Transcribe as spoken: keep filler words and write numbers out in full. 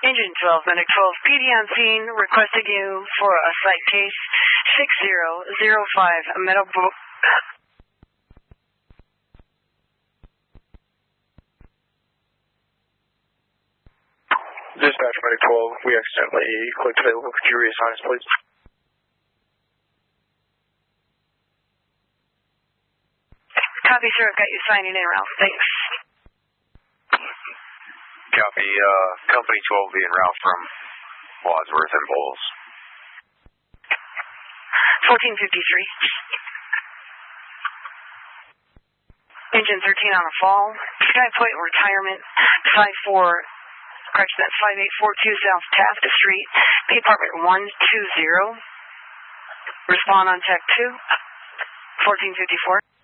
Engine twelve, Medic twelve, P D on scene, requesting you for a site case six zero zero five, metal bo- Dispatch Medic twelve, we accidentally clicked available. Could you reassign us, please? Copy, sir. I've got you signing in, Ralph. Thanks. Copy, uh, Company twelve being Ralph from Wadsworth and Bowles. fourteen fifty-three. Engine thirteen on a fall. Skypoint retirement, five four, correction, that's five eight four two South Taft Street, P Apartment one two zero. Respond on tech two, fourteen fifty-four.